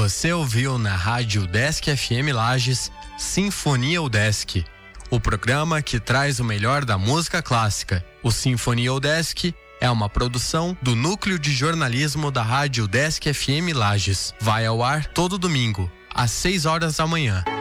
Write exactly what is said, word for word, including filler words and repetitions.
Você ouviu na Rádio UDESC F M Lages Sinfonia UDESC, o programa que traz o melhor da música clássica. O Sinfonia UDESC é uma produção do Núcleo de Jornalismo da Rádio UDESC F M Lages. Vai ao ar todo domingo, às seis horas da manhã.